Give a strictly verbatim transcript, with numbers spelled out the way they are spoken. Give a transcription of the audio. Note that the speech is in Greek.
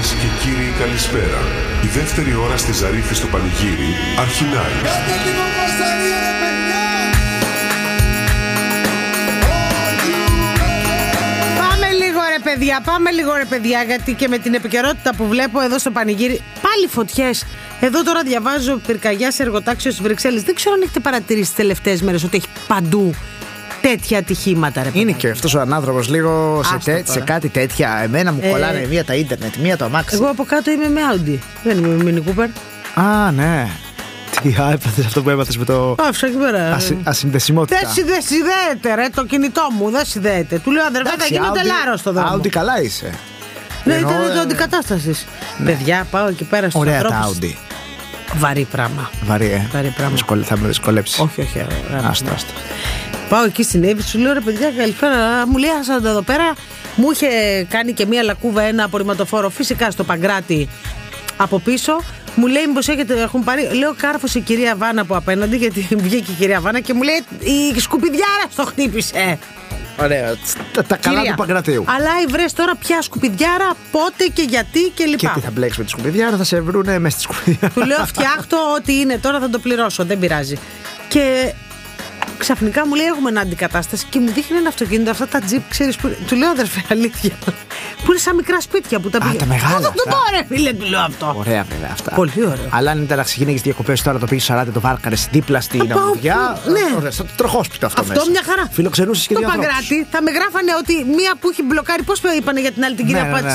Κυρίες και κύριοι, καλησπέρα. Η δεύτερη ώρα στη Ζαρίφη στο πανηγύρι αρχινάει. Κάντε λίγο πασταρία, ρε παιδιά! Πάμε λίγο ρε παιδιά, πάμε λίγο ρε παιδιά, γιατί και με την επικαιρότητα που βλέπω εδώ στο πανηγύρι, πάλι φωτιές. Εδώ τώρα διαβάζω πυρκαγιά σε εργοτάξιο στις Βρυξέλλες. Δεν ξέρω αν έχετε παρατηρήσει τις τελευταίες μέρες ότι έχει παντού τέτοια ατυχήματα, ρε παιδιά. Είναι και αυτός ο ανάνθρωπος λίγο σε, τέ, σε κάτι τέτοια. Εμένα μου Ε, κολλάνε μία τα ίντερνετ, μία το αμάξι. Εγώ από κάτω είμαι με Audi. Δεν είμαι με Mini Cooper. Α, ναι. Τι έπαθες αυτό που έπαθες με το. Άφησα εκεί πέρα. Ασυ, ασυνδεσιμότητα. Δεν συνδε, συνδέεται, ρε, το κινητό μου. Δεν συνδέεται. Του λέω αδερφέ, θα γίνω τελάρο στο δρόμο. Audi καλά είσαι. Ναι, Ενώ, ήταν το ε, αντικατάσταση. ναι. Παιδιά, πάω εκεί πέρα στους Ωραία τα ανθρώπους. Audi. Βαρύ πράγμα. Βαρύ, ε. Βαρύ πράγμα. Δυσκολε- Θα με δυσκολέψει. Όχι, όχι. ε, ε, Άστα, άστα. Πάω εκεί στην Εύη, σου λέω ρε παιδιά, καλησπέρα. Μου λέει, άσαντα εδώ πέρα. Μου είχε κάνει και μία λακκούβα ένα απορριμματοφόρο, φυσικά στο Παγκράτη από πίσω. Μου λέει, μήπως έχετε, έχουν πάρει. Λέω, κάρφωσε η κυρία Βάνα από απέναντι, γιατί βγήκε η κυρία Βάνα και μου λέει, η σκουπιδιάρα στο χτύπησε. Ωραία. Τα, τα καλά Κυρία, του Παγκρατίου. Αλλά η βρες τώρα πια σκουπιδιάρα, πότε και γιατί και Και λοιπά. τι θα μπλέξει με τη σκουπίδια, άρα θα σε βρούνε μέσα στη σκουπίδια. Του λέω, φτιάχτω ό,τι είναι, τώρα θα το πληρώσω, δεν πειράζει. Και ξαφνικά μου λέει, έχουμε ένα αντικατάσταση και μου δείχνει ένα αυτοκίνητο, αυτά τα τζιπ, ξέρεις που. Του λέω, αδερφέ, αλήθεια. Που είναι σαν μικρά σπίτια που τα πήγε. τα μεγάλα Αυτό αυτά. το τώρα, φίλε, του λέω αυτό. Ωραία, βέβαια αυτά. Πολύ ωραίο. Αλλά αν ήταν να ξεκινήσει διακοπές τώρα, το πήγε σαράντα, το βάρκαρε δίπλα στην Θα πάω αμμουδιά. που- ναι. Ωραία, στο τροχόσπιτο αυτό. Αυτό μέσα. μια χαρά. Φιλοξενούσε και Το δύο ανθρώπους. Παγκράτη θα με γράφανε ότι μία που έχει μπλοκάρει, πώς το είπανε για την άλλη την κυρία Ναι, ναι, Πάτση. ναι.